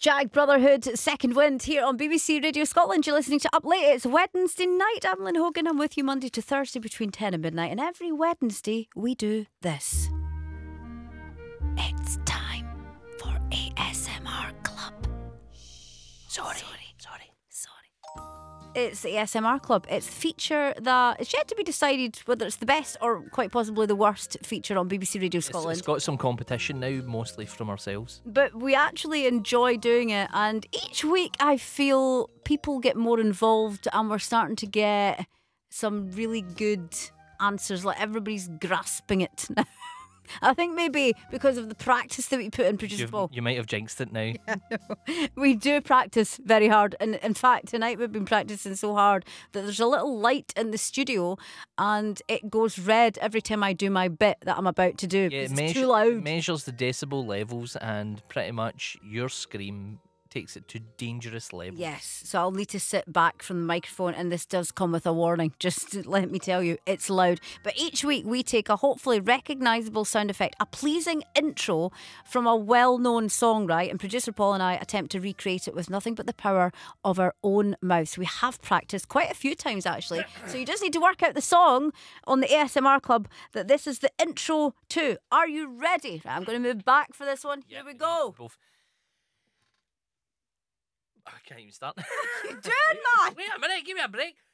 Jag Brotherhood, Second Wind here on BBC Radio Scotland. You're listening to Up Late. It's Wednesday night. I'm Lynn Hogan. I'm with you Monday to Thursday between 10 and midnight. And every Wednesday we do this. It's time for ASMR Club. Sorry. It's the ASMR Club. It's a feature that is yet to be decided whether it's the best or quite possibly the worst feature on BBC Radio Scotland. It's got some competition now, mostly from ourselves. But we actually enjoy doing it, and each week I feel people get more involved and we're starting to get some really good answers. Like everybody's grasping it now. I think maybe because of the practice that we put in Producer Paul. You might have jinxed it now. Yeah, no. We do practice very hard, and in fact tonight we've been practicing so hard that there's a little light in the studio and it goes red every time I do my bit that I'm about to do. Yeah, it's too loud. It measures the decibel levels, and pretty much your scream takes it to dangerous levels. Yes, so I'll need to sit back from the microphone, and this does come with a warning. Just let me tell you, it's loud. But each week we take a hopefully recognisable sound effect, a pleasing intro from a well-known song, right? And Producer Paul and I attempt to recreate it with nothing but the power of our own mouths. We have practiced quite a few times, actually. So you just need to work out the song on the ASMR Club that this is the intro to. Are you ready? Right, I'm going to move back for this one. Here we go. Both. I can't even start. What are you doing, man? Wait a minute, give me a break.